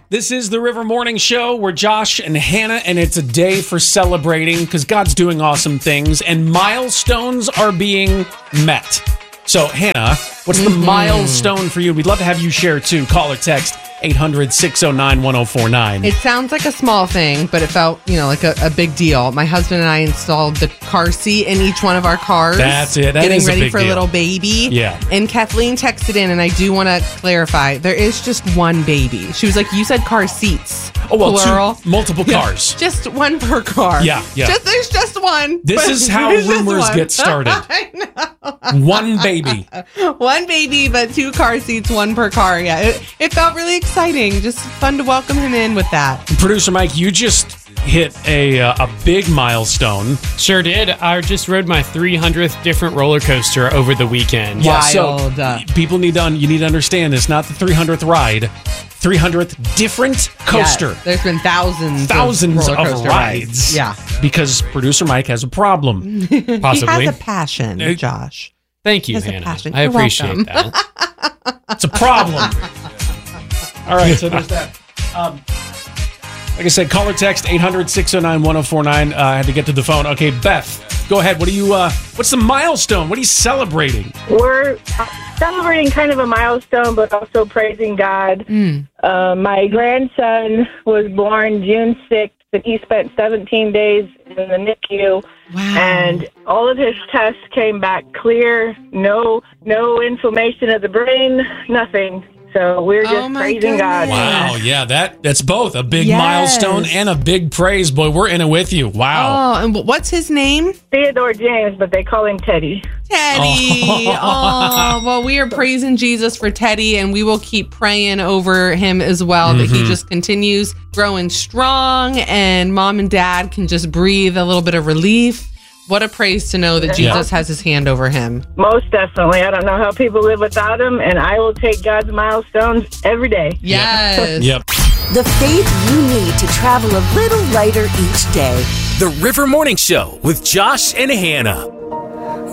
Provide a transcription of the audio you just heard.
This is the River Morning Show. We're Josh and Hannah, and it's a day for celebrating because God's doing awesome things and milestones are being met. So, Hannah, what's the milestone for you? We'd love to have you share, too. Call or text 800-609-1049. It sounds like a small thing, but it felt, like a big deal. My husband and I installed the car seat in each one of our cars. That's it. That getting is a ready big for deal. a little baby. Yeah. And Kathleen texted in, and I do want to clarify, there is just one baby. She was like, you said car seats. Oh, well, plural. Multiple cars. Just one per car. Yeah. There's just one. This is how rumors get started. I know. One baby. One baby, but 2 car seats, 1 per car. Yeah, it felt really exciting. Just fun to welcome him in with that. Producer Mike, you just hit a big milestone. Sure did. I just rode my 300th different roller coaster over the weekend. Yeah, Wild. So people need to understand it's not the 300th ride, 300th different coaster. Yes, there's been thousands of roller coaster rides. Yeah. Because producer Mike has a problem. Possibly. He has a passion, Josh. Thank you, He has a Hannah. passion. I You're appreciate welcome. that. It's a problem. All right, so there's that. Like I said, call or text 800-609-1049. I had to get to the phone. Okay, Beth, go ahead. What's the milestone? What are you celebrating? We're celebrating kind of a milestone, but also praising God. My grandson was born June 6th, and he spent 17 days in the NICU. Wow. And all of his tests came back clear. No inflammation of the brain, nothing. So we're just praising God. Wow, yeah, that's both a big Yes. milestone and a big praise. Boy, we're in it with you. Wow. Oh, and what's his name? Theodore James, but they call him Teddy. Teddy. Oh, well, we are praising Jesus for Teddy, and we will keep praying over him as well, that he just continues growing strong and mom and dad can just breathe a little bit of relief. What a praise to know that Jesus has his hand over him. Most definitely. I don't know how people live without him, and I will take God's milestones every day. Yes. Yep. The faith you need to travel a little lighter each day. The River Morning Show with Josh and Hannah.